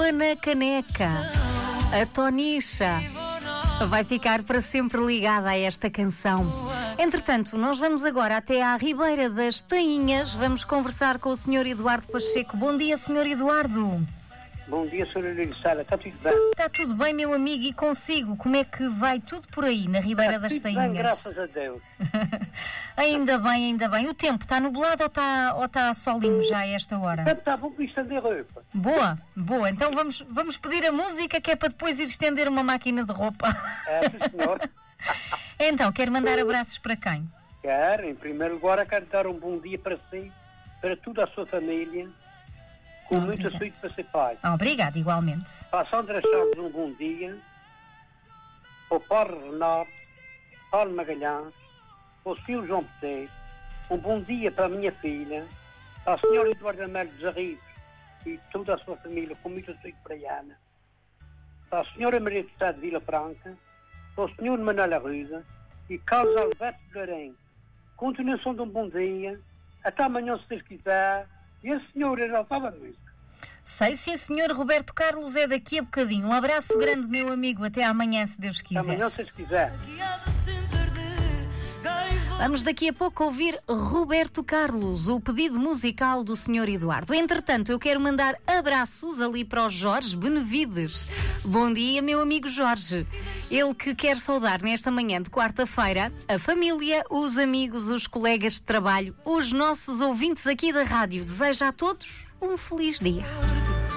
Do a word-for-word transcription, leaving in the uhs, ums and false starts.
Água na Caneca. A Tonicha vai ficar para sempre ligada a esta canção. Entretanto, nós vamos agora até à Ribeira das Tainhas. Vamos conversar com o senhor Eduardo Pacheco. Bom dia, senhor Eduardo. Bom dia, senhora Liliana. Está tudo bem? Está tudo bem, meu amigo, e consigo? Como é que vai tudo por aí, na Ribeira Está das tudo Tainhas? bem, graças a Deus. Ainda bem, ainda bem. O tempo está nublado ou está, ou está solinho já a esta hora? Está, está bom para estender roupa. Boa, boa. Então vamos, vamos pedir a música que é para depois ir estender uma máquina de roupa. É, sim, senhor. Então, quero mandar abraços para quem? Quero, em primeiro lugar, quero dar um bom dia para si, para toda a sua família, com Obrigada. muita saúde para ser pai. Obrigada, igualmente. Para a Sandra Chaves, um bom dia. Para o Paulo Renato, Paulo Magalhães, para o senhor João Petit, um bom dia para a minha filha, para a senhora Eduardo Amélio dos Arribos e toda a sua família, com muita saúde para a Ana. Para a senhora Maria do Estado de Vila Franca, para o senhor Manuel Arruda e Carlos Alberto de Lourenço. Continuação de um bom dia. Até amanhã, se Deus quiser. E a senhora já estava a música. Sei sim, senhor Roberto Carlos, é daqui a bocadinho. Um abraço grande, meu amigo. Até amanhã, se Deus quiser. Até amanhã, se Deus quiser. Vamos daqui a pouco ouvir Roberto Carlos, o pedido musical do senhor Eduardo. Entretanto, eu quero mandar abraços ali para o Jorge Benevides. Bom dia, meu amigo Jorge. Ele que quer saudar nesta manhã de quarta-feira a família, os amigos, os colegas de trabalho, os nossos ouvintes aqui da rádio. Deseja a todos um feliz dia.